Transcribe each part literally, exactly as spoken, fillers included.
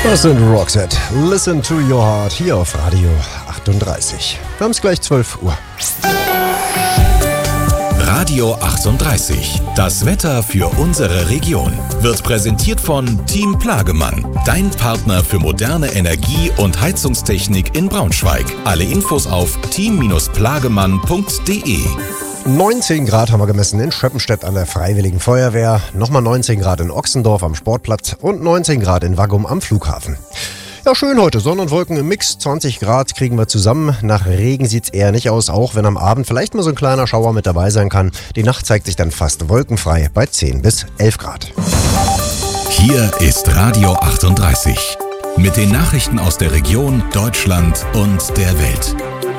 Das sind Roxette. Listen to your heart hier auf Radio achtunddreißig. Wir haben es gleich zwölf Uhr. Radio achtunddreißig. Das Wetter für unsere Region wird präsentiert von Team Plagemann, dein Partner für moderne Energie- und Heizungstechnik in Braunschweig. Alle Infos auf team plagemann punkt de. neunzehn Grad haben wir gemessen in Schöppenstedt an der Freiwilligen Feuerwehr, nochmal neunzehn Grad in Ochsendorf am Sportplatz und neunzehn Grad in Waggum am Flughafen. Ja, schön heute. Sonne und Wolken im Mix. zwanzig Grad kriegen wir zusammen. Nach Regen sieht's eher nicht aus, auch wenn am Abend vielleicht mal so ein kleiner Schauer mit dabei sein kann. Die Nacht zeigt sich dann fast wolkenfrei bei zehn bis elf Grad. Hier ist Radio achtunddreißig. Mit den Nachrichten aus der Region, Deutschland und der Welt.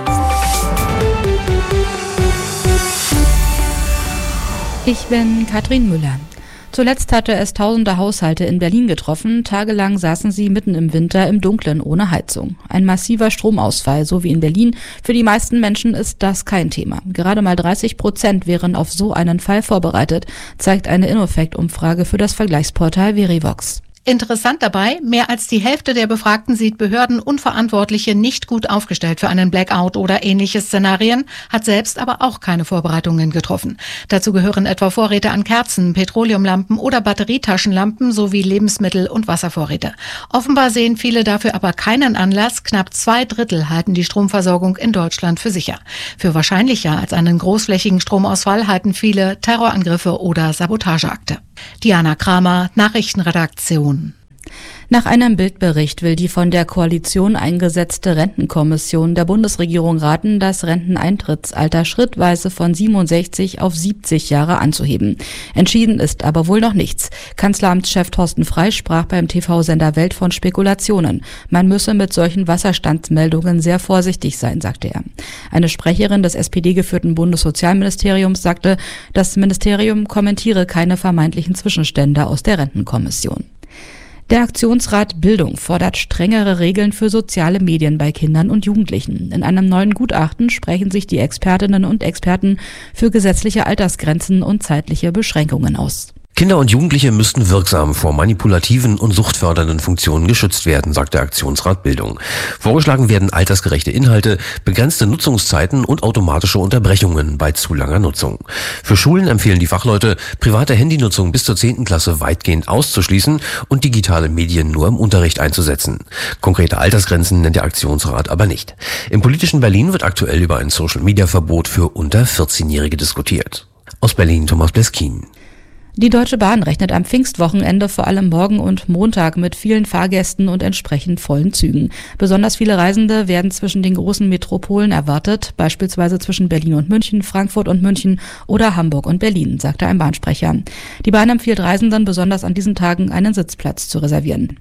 Ich bin Katrin Müller. Zuletzt hatte es tausende Haushalte in Berlin getroffen. Tagelang saßen sie mitten im Winter im Dunkeln ohne Heizung. Ein massiver Stromausfall, so wie in Berlin. Für die meisten Menschen ist das kein Thema. Gerade mal dreißig Prozent wären auf so einen Fall vorbereitet, zeigt eine Innofect-Umfrage für das Vergleichsportal Verivox. Interessant dabei, mehr als die Hälfte der Befragten sieht Behörden und Verantwortliche nicht gut aufgestellt für einen Blackout oder ähnliche Szenarien, hat selbst aber auch keine Vorbereitungen getroffen. Dazu gehören etwa Vorräte an Kerzen, Petroleumlampen oder Batterietaschenlampen sowie Lebensmittel- und Wasservorräte. Offenbar sehen viele dafür aber keinen Anlass. Knapp zwei Drittel halten die Stromversorgung in Deutschland für sicher. Für wahrscheinlicher als einen großflächigen Stromausfall halten viele Terrorangriffe oder Sabotageakte. Diana Kramer, Nachrichtenredaktion. Nach einem Bildbericht will die von der Koalition eingesetzte Rentenkommission der Bundesregierung raten, das Renteneintrittsalter schrittweise von siebenundsechzig auf siebzig Jahre anzuheben. Entschieden ist aber wohl noch nichts. Kanzleramtschef Thorsten Frey sprach beim T V-Sender Welt von Spekulationen. Man müsse mit solchen Wasserstandsmeldungen sehr vorsichtig sein, sagte er. Eine Sprecherin des S P D-geführten Bundessozialministeriums sagte, das Ministerium kommentiere keine vermeintlichen Zwischenstände aus der Rentenkommission. Der Aktionsrat Bildung fordert strengere Regeln für soziale Medien bei Kindern und Jugendlichen. In einem neuen Gutachten sprechen sich die Expertinnen und Experten für gesetzliche Altersgrenzen und zeitliche Beschränkungen aus. Kinder und Jugendliche müssten wirksam vor manipulativen und suchtfördernden Funktionen geschützt werden, sagt der Aktionsrat Bildung. Vorgeschlagen werden altersgerechte Inhalte, begrenzte Nutzungszeiten und automatische Unterbrechungen bei zu langer Nutzung. Für Schulen empfehlen die Fachleute, private Handynutzung bis zur zehnten Klasse weitgehend auszuschließen und digitale Medien nur im Unterricht einzusetzen. Konkrete Altersgrenzen nennt der Aktionsrat aber nicht. Im politischen Berlin wird aktuell über ein Social-Media-Verbot für unter vierzehnjährige diskutiert. Aus Berlin Thomas Bleskin. Die Deutsche Bahn rechnet am Pfingstwochenende vor allem morgen und Montag mit vielen Fahrgästen und entsprechend vollen Zügen. Besonders viele Reisende werden zwischen den großen Metropolen erwartet, beispielsweise zwischen Berlin und München, Frankfurt und München oder Hamburg und Berlin, sagte ein Bahnsprecher. Die Bahn empfiehlt Reisenden besonders an diesen Tagen einen Sitzplatz zu reservieren.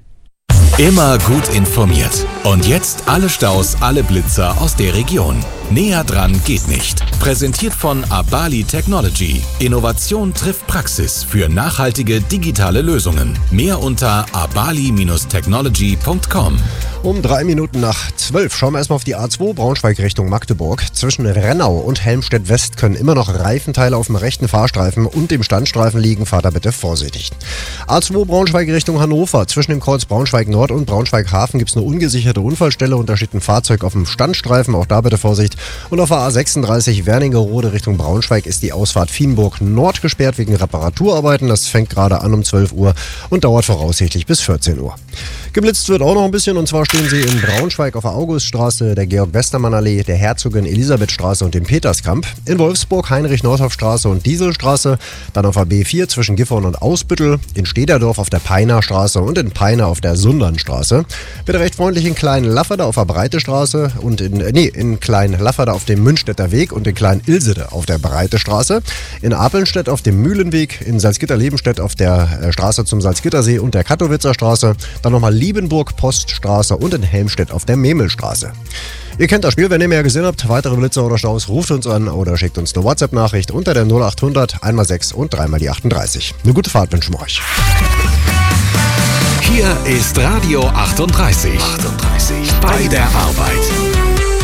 Immer gut informiert. Und jetzt alle Staus, alle Blitzer aus der Region. Näher dran geht nicht. Präsentiert von Abali Technology. Innovation trifft Praxis für nachhaltige digitale Lösungen. Mehr unter abali technology punkt com. Um drei Minuten nach zwölf schauen wir erstmal auf die A zwei Braunschweig Richtung Magdeburg. Zwischen Rennau und Helmstedt West können immer noch Reifenteile auf dem rechten Fahrstreifen und dem Standstreifen liegen. Fahrt da bitte vorsichtig. A zwei Braunschweig Richtung Hannover. Zwischen dem Kreuz Braunschweig Nord und Braunschweig Hafen gibt es eine ungesicherte Unfallstelle und da steht ein Fahrzeug auf dem Standstreifen. Auch da bitte Vorsicht. Und auf der A sechsunddreißig Wernigerode Richtung Braunschweig ist die Ausfahrt Vienburg Nord gesperrt wegen Reparaturarbeiten. Das fängt gerade an um zwölf Uhr und dauert voraussichtlich bis vierzehn Uhr. Geblitzt wird auch noch ein bisschen und zwar stehen sie in Braunschweig auf der Auguststraße, der Georg-Westermann-Allee, der Herzogin-Elisabeth-Straße und dem Peterskamp. In Wolfsburg Heinrich-Nordhoff-Straße und Dieselstraße. Dann auf der B vier zwischen Gifhorn und Ausbüttel. In Stederdorf auf der Peiner Straße und in Peine auf der Sundernstraße. Bitte recht freundlich in Klein-Lafferde auf der Breite Straße und in, äh, nee, in Klein-Lafferde auf dem Münchstädter Weg und in Klein-Ilsede auf der Breite Straße. In Apelnstedt auf dem Mühlenweg, in Salzgitter-Lebenstedt auf der äh, Straße zum Salzgittersee und der Katowitzer Straße. Dann nochmal Liebenburg Poststraße und in Helmstedt auf der Memelstraße. Ihr kennt das Spiel, wenn ihr mehr gesehen habt. Weitere Blitzer oder Staus, ruft uns an oder schickt uns eine WhatsApp-Nachricht unter der null achthundert einmal sechs und dreimal die achtunddreißig. Eine gute Fahrt wünschen wir euch. Hier ist Radio achtunddreißig. achtunddreißig. Bei der Arbeit.